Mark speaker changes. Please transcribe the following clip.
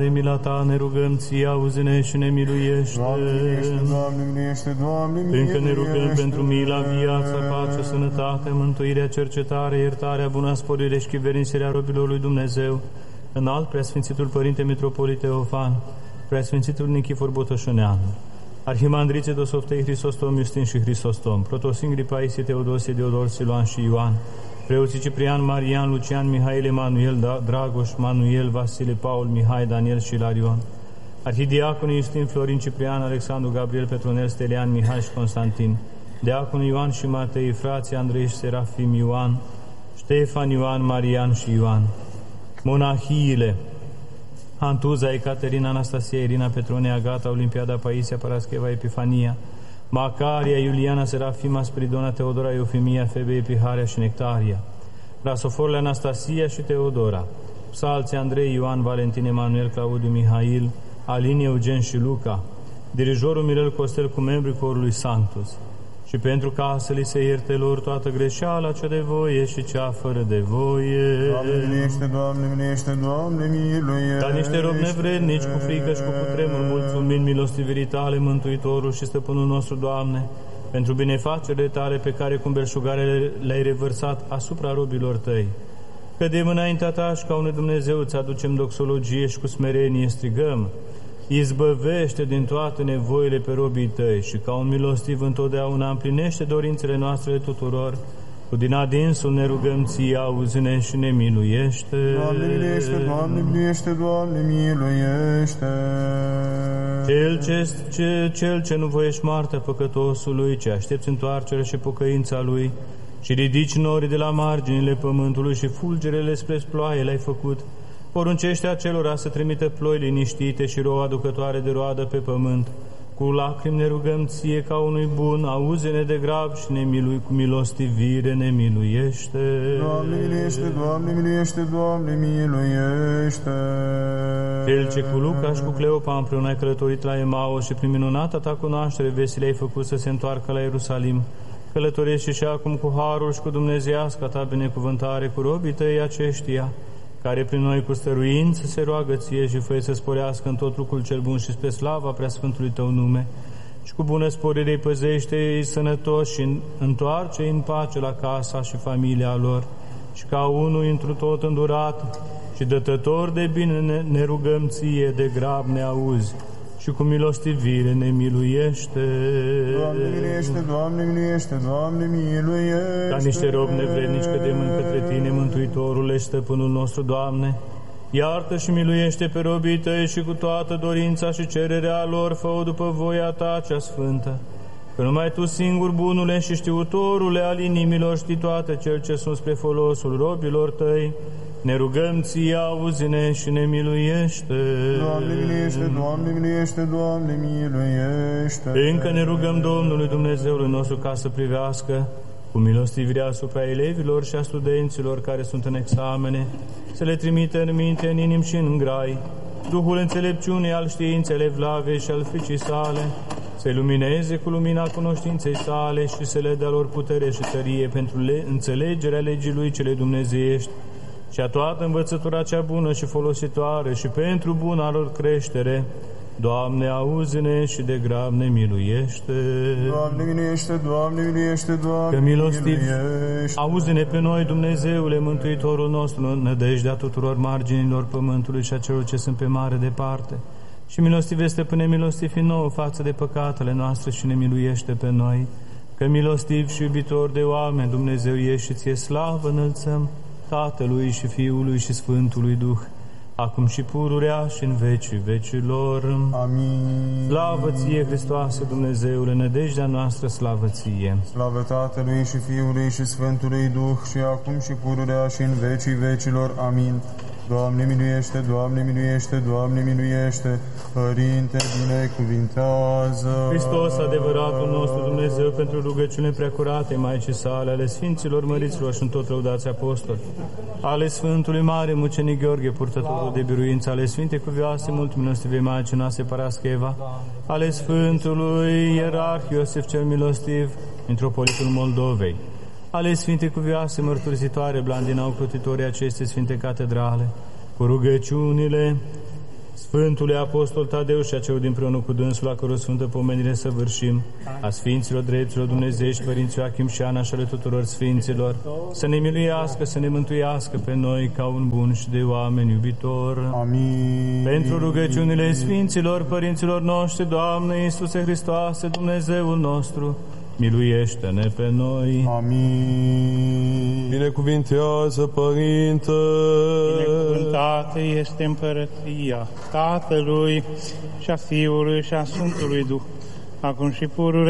Speaker 1: De mila ta ne rugăm ție, auzi-ne și ne miluiește.
Speaker 2: Doamne miluiește, Doamne miluiește, Doamne miluiește.
Speaker 1: Încă ne rugăm pentru mila, viața, pacea, sănătate, mântuirea, cercetare, iertarea, buna sporire și chiverințarea robilor lui Dumnezeu. Înalt Preasfințitul Părinte Mitropolit Teofan, Preasfințitul Nichifor Botoșănean, Arhimandriții Dosoftei Hristostom, Iustin și Hristostom, Protosingrii Paisie, Teodosie, Deodor, Siluan și Ioan, preoții Ciprian, Marian, Lucian, Mihail, Emanuel, Dragoș, Manuel, Vasile, Paul, Mihai, Daniel și Ilarion, arhidiaconii Iustin, Florin, Ciprian, Alexandru, Gabriel, Petronel, Stelian, Mihai și Constantin, diaconii Ioan și Matei, frații Andrei și Serafim, Ioan, Ștefan, Ioan, Marian și Ioan, monahiile Antuza, Ecaterina, Anastasia, Irina, Petronea, Agata, Olimpiada, Paisia, Parascheva, Epifania, Macaria, Iuliana, Serafima, Spiridona, Teodora, Eufimia, Febe, Epiharia și Nectaria, Rasoforle, Anastasia și Teodora, psalții Andrei, Ioan, Valentin, Emanuel, Claudiu, Mihail, Alin, Eugen și Luca, dirijorul Mirel Costel cu membrii corului Sanctus, și pentru ca să li se ierte lor toată greșeala, cea de voie și cea fără de voie.
Speaker 2: Doamne miluiește, Doamne miluiește, Doamne miluiește.
Speaker 1: Ca niște robi nevrednici, cu frică și cu cutremur, mulțumind milostivirii tale, Mântuitorul și Stăpânul nostru, Doamne, pentru binefacerile tale pe care cu belșugare le-ai revărsat asupra robilor tăi. Cădem înaintea ta și ca unui Dumnezeu îți aducem doxologie și cu smerenie strigăm: izbăvește din toate nevoile pe robii tăi și ca un milostiv întotdeauna împlinește dorințele noastre tuturor. Cu din adinsul ne rugăm ție, auzi-ne și ne miluiește.
Speaker 2: Doamne miluiește, Doamne miluiește, Doamne miluiește.
Speaker 1: Cel ce nu voiești moartea păcătosului, ce aștepți întoarcerea și pocăința lui, și ridici norii de la marginile pământului și fulgerele spre ploaie le-ai făcut, poruncește acelora să trimită ploi liniștite și rouă aducătoare de roadă pe pământ. Cu lacrimi ne rugăm ție ca unui bun, auzi-ne de grab și ne milui cu milostivire, ne miluiește.
Speaker 2: Doamne miluiește, Doamne miluiește, Doamne miluiește.
Speaker 1: Cel ce cu Luca și cu Cleopa împreună ai călătorit la Emaus și prin minunata ta cunoaștere vesele ai făcut să se întoarcă la Ierusalim, călătorește și acum cu harul și cu dumnezeiasca ta binecuvântare cu robii tăi aceștia, care prin noi cu stăruință se roagă ție și fă să sporească în tot lucrul cel bun și spre slava preasfântului tău nume, și cu bună sporire îi păzește-i sănătoși și întoarce în pace la casa și familia lor, și ca unul întru tot îndurat și dătător de bine ne rugăm ție, de grab ne auzi și cu milostivire ne miluiește.
Speaker 2: Doamne miluiește, Doamne miluiește, Doamne miluiește.
Speaker 1: Ca niște robi nevrednici cădem către tine, Mântuitorule și Stăpânul nostru, Doamne, iartă și miluiește pe robii tăi și cu toată dorința și cererea lor fă-o după voia ta cea sfântă, că numai tu singur, bunule și știutorule al inimilor, știi toate cel ce sunt spre folosul robilor tăi. Ne rugăm ție, auzi-ne și ne miluiește.
Speaker 2: Doamne miluiește, Doamne miluiește, Doamne miluiește.
Speaker 1: Încă ne rugăm Domnului Dumnezeului nostru ca să privească cu milostivirea asupra elevilor și a studenților care sunt în examene, să le trimite în minte, în inim și în grai Duhul înțelepciunii, al științei, evlavei și al fricii sale, să-i lumineze cu lumina cunoștinței sale și să le dea lor putere și tărie pentru înțelegerea legii lui cele dumnezeiești și a toată învățătura cea bună și folositoare și pentru buna lor creștere. Doamne, auzi-ne și de grab ne miluiește.
Speaker 2: Doamne, miluiește, Doamne, miluiește, Doamne,
Speaker 1: că milostiv,
Speaker 2: miluiește.
Speaker 1: Auzi-ne pe noi, Dumnezeule, Mântuitorul nostru, nădejdea tuturor marginilor pământului și a celor ce sunt pe mare departe. Și milostive, Stăpâne, milostiv fi nouă față de păcatele noastre și ne miluiește pe noi. Că milostiv și iubitor de oameni, Dumnezeu ești și ție slavă înălțăm, Tatălui și Fiului și Sfântului Duh, acum și pururea și în vecii vecilor.
Speaker 2: Amin.
Speaker 1: Slavă ție, Hristoase, Dumnezeule, nădejdea noastră, slavă ție.
Speaker 2: Slavă Tatălui și Fiului și Sfântului Duh, și acum și pururea și în vecii vecilor. Amin. Doamne miluiește, Doamne miluiește, Doamne miluiește, Părinte, binecuvintează.
Speaker 1: Hristos, adevăratul nostru Dumnezeu, pentru rugăciune preacurate Maicii sale, ale Sfinților Măriților și în tot lăudați apostoli, ale Sfântului Mare Mucenic Gheorghe, purtătorul de biruință, ale Sfinte Cuvioase multimilostive Maicii noastre Parascheva, ale Sfântului Ierarh Iosif cel Milostiv, Mitropolitul Moldovei, ale Sfinte Cuvioase mărturisitoare Blandina, ocrotitorii acestei Sfinte Catedrale, cu rugăciunile Sfântule Apostol Tadeu și a celor dinpreună cu dânsul, la căror sfântă pomenire să vârșim, a Sfinților Dreptilor Dumnezeiești, Părinții Joachim și Ana și ale tuturor Sfinților, să ne miluiască, să ne mântuiască pe noi ca un bun și de oameni iubitor.
Speaker 2: Amin.
Speaker 1: Pentru rugăciunile Sfinților Părinților noștri, Doamne Iisuse Hristoase, Dumnezeul nostru, miluiește-ne pe noi.
Speaker 2: Amin.
Speaker 3: Binecuvintează, Părinte!
Speaker 4: Binecuvântată este împărăția Tatălui și a Fiului și a Sfântului Duh, acum și pururea